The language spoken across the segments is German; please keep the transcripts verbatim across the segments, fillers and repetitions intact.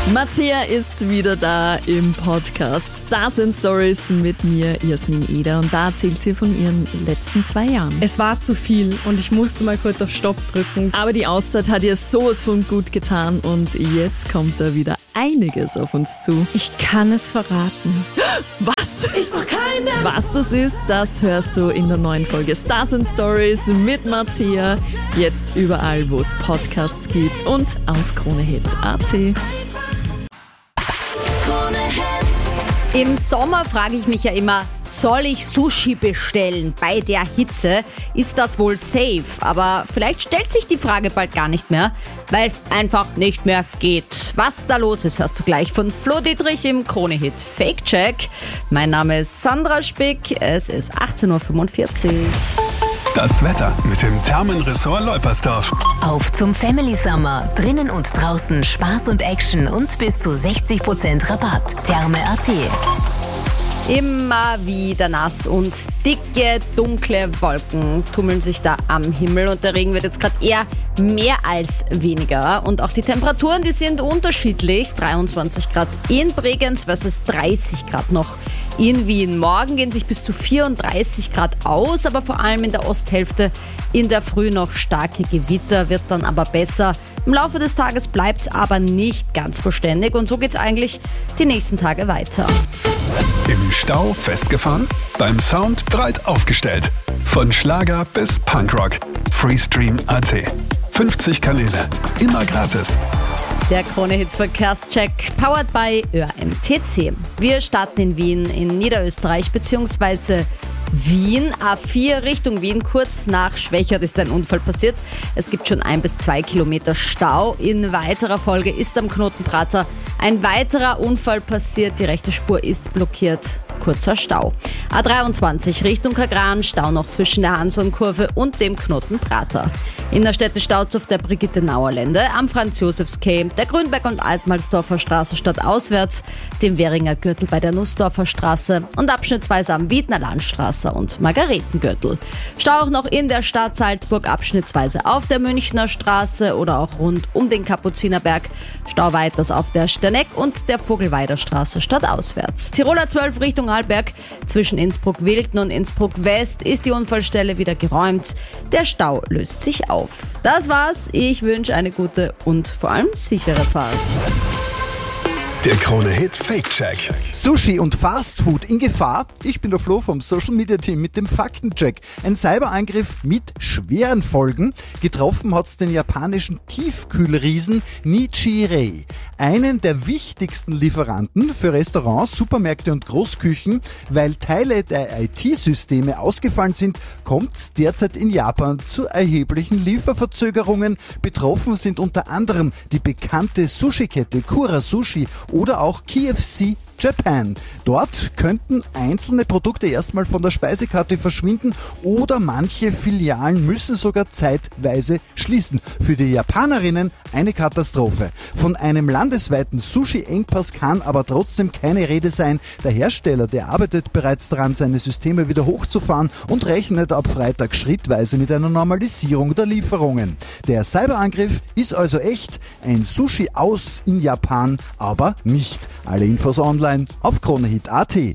Mattea ist wieder da im Podcast Stars and Stories mit mir, Jasmin Eder, und da erzählt sie von ihren letzten zwei Jahren. Es war zu viel und ich musste mal kurz auf Stopp drücken. Aber die Auszeit hat ihr sowas von gut getan und jetzt kommt da wieder einiges auf uns zu. Ich kann es verraten. Was? Ich brauch keinen. Was das ist, das hörst du in der neuen Folge Stars and Stories mit Mattea. Jetzt überall, wo es Podcasts gibt und auf kronehit punkt at. Im Sommer frage ich mich ja immer, soll ich Sushi bestellen bei der Hitze? Ist das wohl safe? Aber vielleicht stellt sich die Frage bald gar nicht mehr, weil es einfach nicht mehr geht. Was da los ist, hörst du gleich von Flo Dietrich im Krone-Hit Fake Check. Mein Name ist Sandra Spick, es ist achtzehn Uhr fünfundvierzig. Das Wetter mit dem Thermenressort Leupersdorf. Auf zum Family Summer. Drinnen und draußen Spaß und Action und bis zu sechzig Prozent Rabatt. Therme punkt at. Immer wieder nass und dicke, dunkle Wolken tummeln sich da am Himmel und der Regen wird jetzt gerade eher mehr als weniger. Und auch die Temperaturen, die sind unterschiedlich. dreiundzwanzig Grad in Bregenz versus dreißig Grad noch in Wien. Morgen gehen sich bis zu vierunddreißig Grad aus, aber vor allem in der Osthälfte in der Früh noch starke Gewitter, wird dann aber besser. Im Laufe des Tages bleibt es aber nicht ganz beständig und so geht es eigentlich die nächsten Tage weiter. Im Stau festgefahren? Beim Sound breit aufgestellt. Von Schlager bis Punkrock. Freestream punkt at. fünfzig Kanäle. Immer gratis. Der Krone-Hit Verkehrscheck, powered by Ö R M T C. Wir starten in Wien, in Niederösterreich bzw. Wien. A vier Richtung Wien, kurz nach Schwächert ist ein Unfall passiert. Es gibt schon ein bis zwei Kilometer Stau. In weiterer Folge ist am Knotenprater ein weiterer Unfall passiert. Die rechte Spur ist blockiert. Kurzer Stau. A dreiundzwanzig Richtung Kagran, Stau noch zwischen der Hanson-Kurve und dem Knotenprater. Innerstädte staut's auf der Brigitte-Nauer-Lände, am Franz-Josefs-Quai, der Grünberg- und Altmalsdorfer Straße stadtauswärts, dem Währinger Gürtel bei der Nussdorfer Straße und abschnittsweise am Wiedner Landstraße und Margaretengürtel. Stau auch noch in der Stadt Salzburg, abschnittsweise auf der Münchner Straße oder auch rund um den Kapuzinerberg. Stau weiters auf der Sterneck und der Vogelweider Straße stadtauswärts. Tiroler zwölf Richtung Arlberg, zwischen Innsbruck-Wilden und Innsbruck-West ist die Unfallstelle wieder geräumt. Der Stau löst sich auf. Das war's. Ich wünsche eine gute und vor allem sichere Fahrt. Der Krone-Hit Fake Check. Sushi und Fastfood in Gefahr? Ich bin der Flo vom Social Media Team mit dem Faktencheck. Ein Cyberangriff mit schweren Folgen. Getroffen hat's den japanischen Tiefkühlriesen Nichirei. Einen der wichtigsten Lieferanten für Restaurants, Supermärkte und Großküchen. Weil Teile der I T-Systeme ausgefallen sind, kommt's derzeit in Japan zu erheblichen Lieferverzögerungen. Betroffen sind unter anderem die bekannte Sushi-Kette Kura Sushi oder auch K F C Japan. Dort könnten einzelne Produkte erstmal von der Speisekarte verschwinden oder manche Filialen müssen sogar zeitweise schließen. Für die Japanerinnen eine Katastrophe. Von einem landesweiten Sushi-Engpass kann aber trotzdem keine Rede sein. Der Hersteller, der arbeitet bereits daran, seine Systeme wieder hochzufahren und rechnet ab Freitag schrittweise mit einer Normalisierung der Lieferungen. Der Cyberangriff ist also echt. Ein Sushi aus in Japan, aber nicht. Alle Infos online auf kronehit punkt at.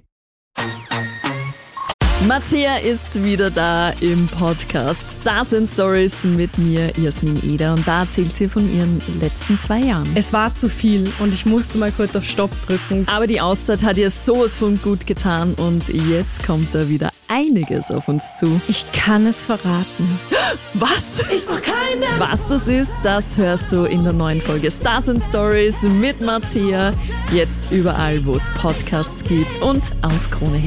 Mattea ist wieder da im Podcast Stars and Stories mit mir, Jasmin Eder, und da erzählt sie von ihren letzten zwei Jahren. Es war zu viel und ich musste mal kurz auf Stopp drücken. Aber die Auszeit hat ihr sowas von gut getan und jetzt kommt da wieder einiges auf uns zu. Ich kann es verraten. Was? Ich brauch keinen. Was das ist, das hörst du in der neuen Folge Stars and Stories mit Mattea. Jetzt überall, wo es Podcasts gibt und auf kronehit